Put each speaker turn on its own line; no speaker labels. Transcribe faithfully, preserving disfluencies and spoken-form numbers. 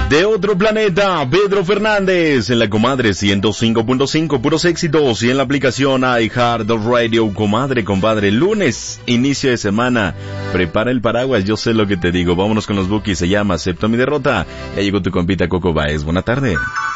De otro planeta, Pedro Fernández, en la Comadre ciento cinco punto cinco, puros éxitos, y en la aplicación iHeartRadio, comadre, compadre, lunes, inicio de semana, prepara el paraguas, yo sé lo que te digo, vámonos con los bookies, se llama Acepto mi derrota, ya llegó tu compita Coco Baez, buena tarde.